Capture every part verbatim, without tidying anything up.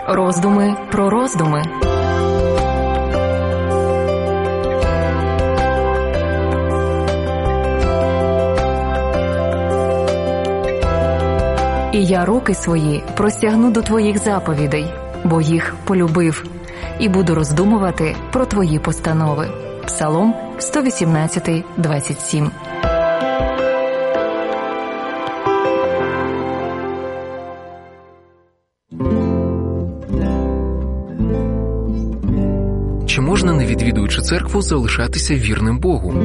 Роздуми про роздуми. І я руки свої простягну до твоїх заповідей, бо їх полюбив, і буду роздумувати про твої постанови. Псалом сто вісімнадцять, двадцять сім. Чи можна, не відвідуючи церкву, залишатися вірним Богу?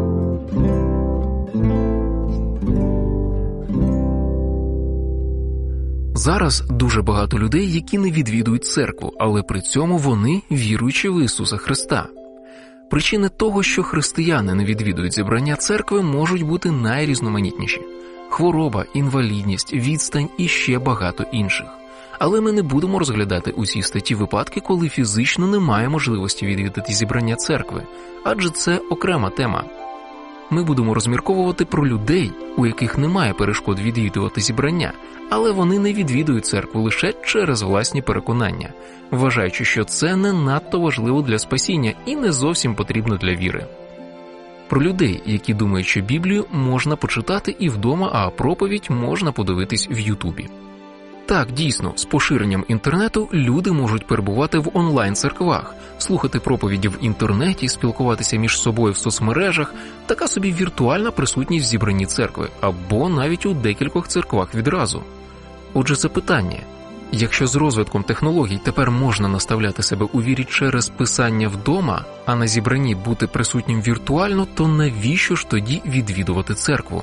Зараз дуже багато людей, які не відвідують церкву, але при цьому вони віруючі в Ісуса Христа. Причини того, що християни не відвідують зібрання церкви, можуть бути найрізноманітніші. Хвороба, інвалідність, відстань і ще багато інших. Але ми не будемо розглядати у цій статті випадки, коли фізично немає можливості відвідати зібрання церкви, адже це окрема тема. Ми будемо розмірковувати про людей, у яких немає перешкод відвідувати зібрання, але вони не відвідують церкву лише через власні переконання, вважаючи, що це не надто важливо для спасіння і не зовсім потрібно для віри. Про людей, які думають, що Біблію можна почитати і вдома, а проповідь можна подивитись в Ютубі. Так, дійсно, з поширенням інтернету люди можуть перебувати в онлайн-церквах, слухати проповіді в інтернеті, спілкуватися між собою в соцмережах, така собі віртуальна присутність в зібранні церкви, або навіть у декількох церквах відразу. Отже, запитання: якщо з розвитком технологій тепер можна наставляти себе у вірі через писання вдома, а на зібранні бути присутнім віртуально, то навіщо ж тоді відвідувати церкву?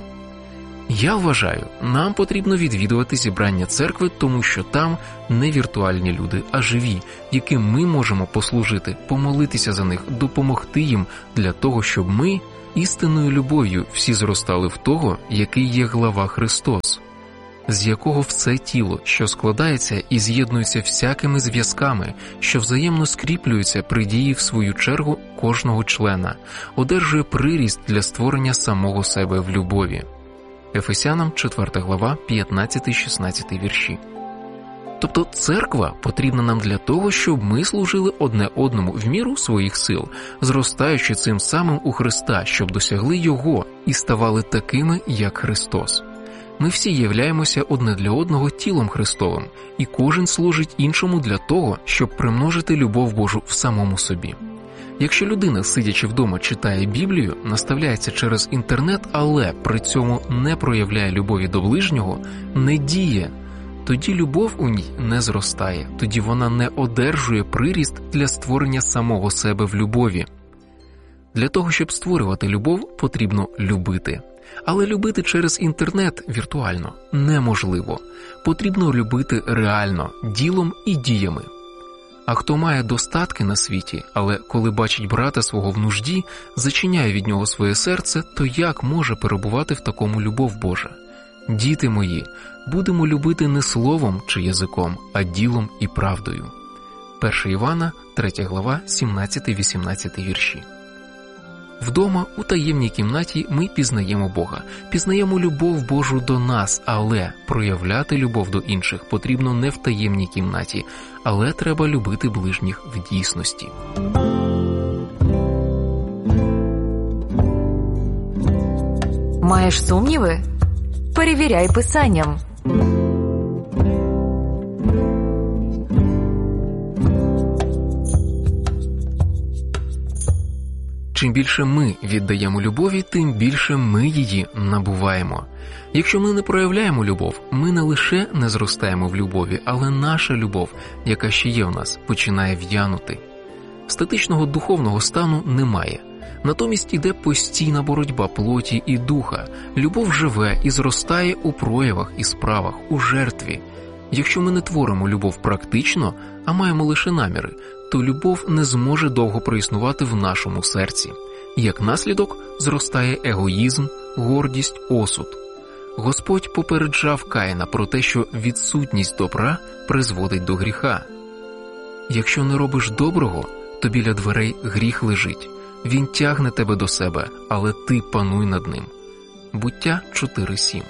Я вважаю, нам потрібно відвідувати зібрання церкви, тому що там не віртуальні люди, а живі, яким ми можемо послужити, помолитися за них, допомогти їм для того, щоб ми істинною любов'ю всі зростали в того, який є глава Христос, з якого все тіло, що складається і з'єднується всякими зв'язками, що взаємно скріплюються при дії в свою чергу кожного члена, одержує приріст для створення самого себе в любові. Ефесянам четверта глава, п'ятнадцятий-шістнадцятий вірші. Тобто церква потрібна нам для того, щоб ми служили одне одному в міру своїх сил, зростаючи цим самим у Христа, щоб досягли Його і ставали такими, як Христос. Ми всі являємося одне для одного тілом Христовим, і кожен служить іншому для того, щоб примножити любов Божу в самому собі. Якщо людина, сидячи вдома, читає Біблію, наставляється через інтернет, але при цьому не проявляє любові до ближнього, не діє, тоді любов у ній не зростає, тоді вона не одержує приріст для створення самого себе в любові. Для того, щоб створювати любов, потрібно любити. Але любити через інтернет віртуально неможливо. Потрібно любити реально, ділом і діями. А хто має достатки на світі, але коли бачить брата свого в нужді, зачиняє від нього своє серце, то як може перебувати в такому любов Божа? Діти мої, будемо любити не словом чи язиком, а ділом і правдою. перша Івана, третя глава, сімнадцятий-вісімнадцятий вірші. Вдома, у таємній кімнаті, ми пізнаємо Бога, пізнаємо любов Божу до нас, але проявляти любов до інших потрібно не в таємній кімнаті, але треба любити ближніх в дійсності. Маєш сумніви? Перевіряй писанням. Чим більше ми віддаємо любові, тим більше ми її набуваємо. Якщо ми не проявляємо любов, ми не лише не зростаємо в любові, але наша любов, яка ще є в нас, починає в'янути. Статичного духовного стану немає. Натомість іде постійна боротьба плоті і духа. Любов живе і зростає у проявах і справах, у жертві. Якщо ми не творимо любов практично, а маємо лише наміри, то любов не зможе довго проіснувати в нашому серці. Як наслідок зростає егоїзм, гордість, осуд. Господь попереджав Каїна про те, що відсутність добра призводить до гріха. Якщо не робиш доброго, то біля дверей гріх лежить. Він тягне тебе до себе, але ти пануй над ним. Буття чотири сім.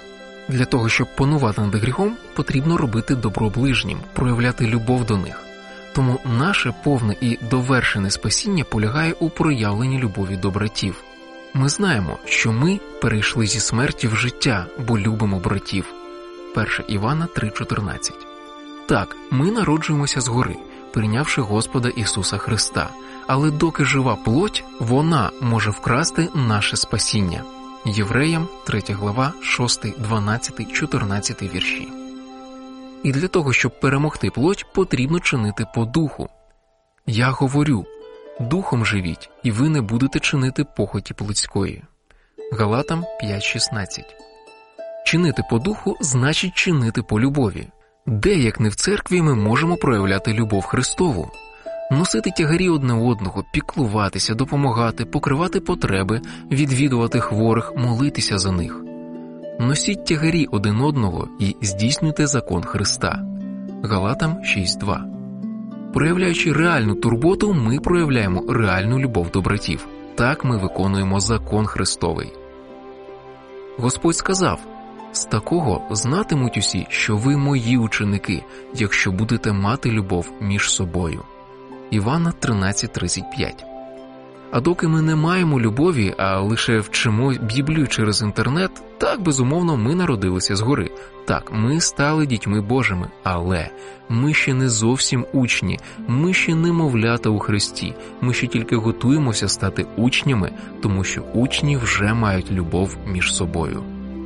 Для того, щоб панувати над гріхом, потрібно робити добро ближнім, проявляти любов до них. Тому наше повне і довершене спасіння полягає у проявленні любові до братів. Ми знаємо, що ми перейшли зі смерті в життя, бо любимо братів. перше Івана три чотирнадцять. Так, ми народжуємося згори, прийнявши Господа Ісуса Христа, але доки жива плоть, вона може вкрасти наше спасіння. Євреям третя глава, шостий, дванадцятий, чотирнадцятий вірші. І для того, щоб перемогти плоть, потрібно чинити по духу. Я говорю, духом живіть, і ви не будете чинити похоті плотської. Галатам п'ять шістнадцять. Чинити по духу значить чинити по любові. Де, як не в церкві, ми можемо проявляти любов Христову? Носити тягарі одне одного, піклуватися, допомагати, покривати потреби, відвідувати хворих, молитися за них. Носіть тягарі один одного і здійснюйте закон Христа. Галатам шість два. Проявляючи реальну турботу, ми проявляємо реальну любов до братів. Так ми виконуємо закон Христовий. Господь сказав: «З такого знатимуть усі, що ви мої ученики, якщо будете мати любов між собою». Івана тринадцять тридцять п'ять. А доки ми не маємо любові, а лише вчимо Біблію через інтернет, так, безумовно, ми народилися згори. Так, ми стали дітьми Божими, але ми ще не зовсім учні, ми ще немовлята у Христі, ми ще тільки готуємося стати учнями, тому що учні вже мають любов між собою.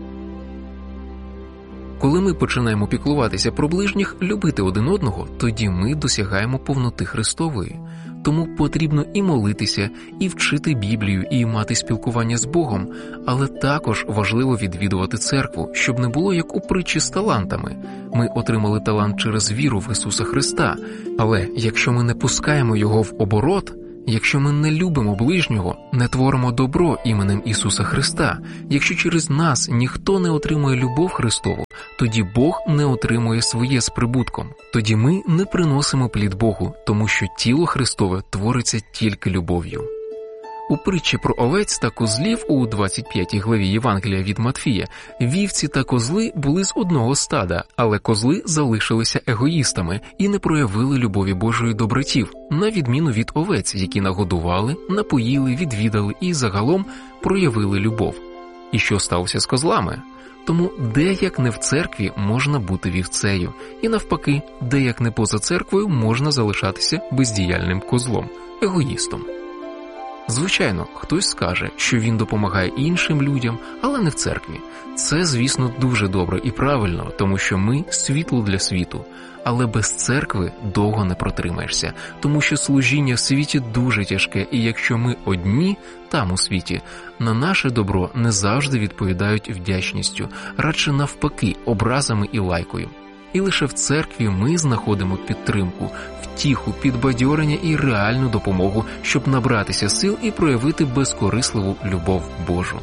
Коли ми починаємо піклуватися про ближніх, любити один одного, тоді ми досягаємо повноти Христової. Тому потрібно і молитися, і вчити Біблію, і мати спілкування з Богом, але також важливо відвідувати церкву, щоб не було як у притчі з талантами. Ми отримали талант через віру в Ісуса Христа, але якщо ми не пускаємо його в оборот, якщо ми не любимо ближнього, не творимо добро іменем Ісуса Христа, якщо через нас ніхто не отримує любов Христову, тоді Бог не отримує своє з прибутком. Тоді ми не приносимо плід Богу, тому що тіло Христове твориться тільки любов'ю. У притчі про овець та козлів у двадцять п'ятій главі Євангелія від Матфія вівці та козли були з одного стада, але козли залишилися егоїстами і не проявили любові Божої до братів, на відміну від овець, які нагодували, напоїли, відвідали і загалом проявили любов. І що сталося з козлами? Тому де як не в церкві можна бути вівцею, і навпаки, де як не поза церквою можна залишатися бездіяльним козлом, егоїстом. Звичайно, хтось скаже, що він допомагає іншим людям, але не в церкві. Це, звісно, дуже добре і правильно, тому що ми – світло для світу. Але без церкви довго не протримаєшся, тому що служіння в світі дуже тяжке, і якщо ми одні там у світі, на наше добро не завжди відповідають вдячністю, радше навпаки, образами і лайкою. І лише в церкві ми знаходимо підтримку, втіху, підбадьорення і реальну допомогу, щоб набратися сил і проявити безкорисливу любов Божу.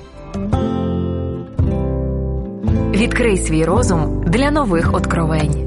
Відкрий свій розум для нових откровень.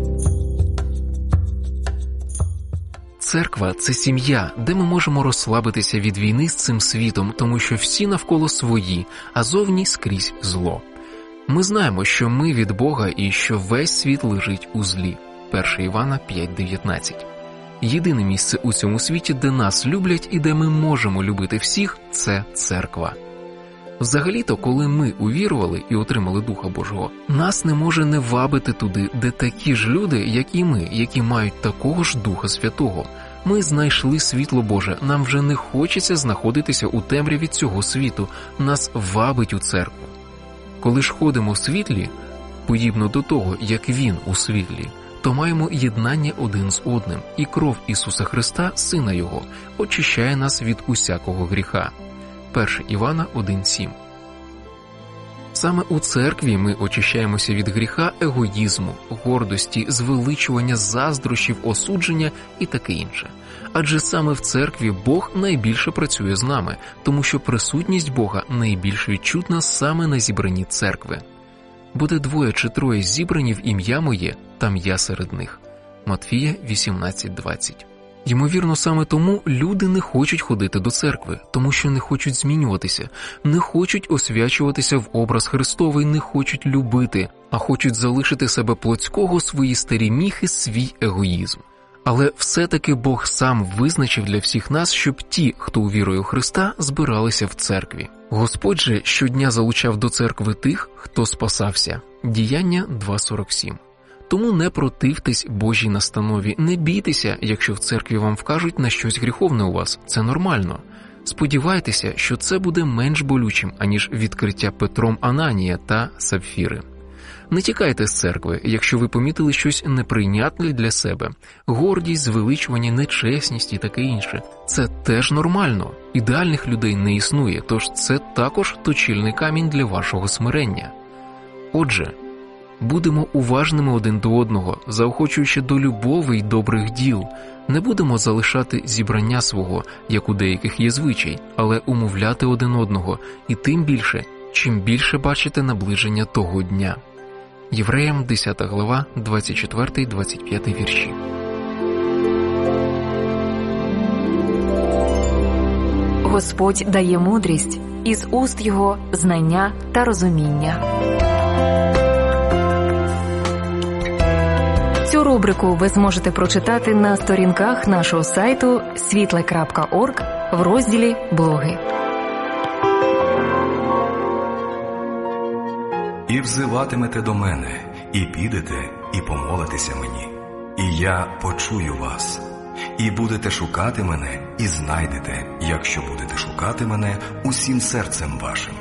Церква – це сім'я, де ми можемо розслабитися від війни з цим світом, тому що всі навколо свої, а зовні скрізь зло. Ми знаємо, що ми від Бога і що весь світ лежить у злі. перше Івана п'ять дев'ятнадцять. Єдине місце у цьому світі, де нас люблять і де ми можемо любити всіх – це церква. Взагалі-то, коли ми увірували і отримали Духа Божого, нас не може не вабити туди, де такі ж люди, як і ми, які мають такого ж Духа Святого. Ми знайшли світло Боже, нам вже не хочеться знаходитися у темряві цього світу, нас вабить у церкву. Коли ж ходимо в світлі, подібно до того, як Він у світлі, то маємо єднання один з одним, і кров Ісуса Христа, Сина Його, очищає нас від усякого гріха. перше Івана один сім. Саме у церкві ми очищаємося від гріха, егоїзму, гордості, звеличування, заздрощів, осудження і таке інше. Адже саме в церкві Бог найбільше працює з нами, тому що присутність Бога найбільше відчутна саме на зібранні церкви. Буде двоє чи троє зібрані в ім'я моє, там я серед них. Матфія вісімнадцять двадцять. Ймовірно, саме тому люди не хочуть ходити до церкви, тому що не хочуть змінюватися, не хочуть освячуватися в образ Христовий, не хочуть любити, а хочуть залишити себе плотського, свої старі міхи, свій егоїзм. Але все-таки Бог сам визначив для всіх нас, щоб ті, хто увірує у Христа, збиралися в церкві. Господь же щодня залучав до церкви тих, хто спасався. Діяння два сорок сім. Тому не противтесь Божій настанові, не бійтеся, якщо в церкві вам вкажуть на щось гріховне у вас, це нормально. Сподівайтеся, що це буде менш болючим, аніж відкриття Петром Ананія та Сапфіри. Не тікайте з церкви, якщо ви помітили щось неприйнятне для себе. Гордість, звеличування, нечесність і таке інше. Це теж нормально. Ідеальних людей не існує, тож це також точильний камінь для вашого смирення. Отже, будемо уважними один до одного, заохочуючи до любові й добрих діл. Не будемо залишати зібрання свого, як у деяких є звичай, але умовляти один одного, і тим більше, чим більше бачите наближення того дня. Євреям десята глава, двадцять четвертий двадцять п'ятий вірші. Господь дає мудрість, із уст Його знання та розуміння. Цю рубрику ви зможете прочитати на сторінках нашого сайту світле крапка орг в розділі «Блоги». «І взиватимете до мене, і підете, і помолитеся мені, і я почую вас. І будете шукати мене, і знайдете, якщо будете шукати мене усім серцем вашим».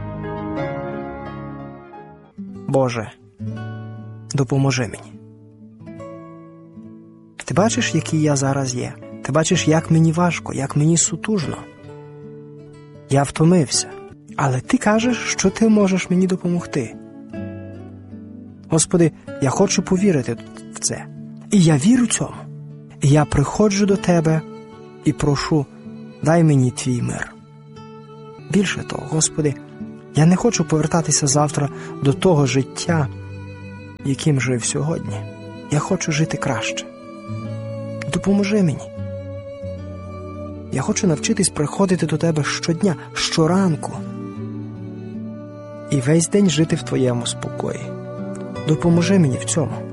Боже, допоможи мені. Ти бачиш, який я зараз є? Ти бачиш, як мені важко, як мені сутужно. Я втомився, але Ти кажеш, що Ти можеш мені допомогти. Господи, я хочу повірити в це. І я вірю цьому. І я приходжу до Тебе і прошу, дай мені Твій мир. Більше того, Господи, я не хочу повертатися завтра до того життя, яким жив сьогодні. Я хочу жити краще. Допоможи мені. Я хочу навчитись приходити до Тебе щодня, щоранку. І весь день жити в Твоєму спокої. Допоможи мені в цьому.